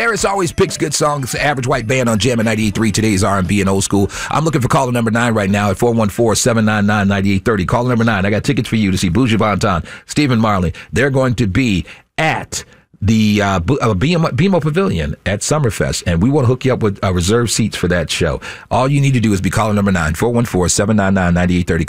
Harris always picks good songs. Average White Band on Jam at 98.3. Today's R&B and old school. I'm looking for caller number 9 right now at 414-799-9830. Caller number 9. I got tickets for you to see Bougie Vontan, Stephen Marley. They're going to be at the BMO Pavilion at Summerfest, and we want to hook you up with reserved seats for that show. All you need to do is be caller number 9, 414-799-9830.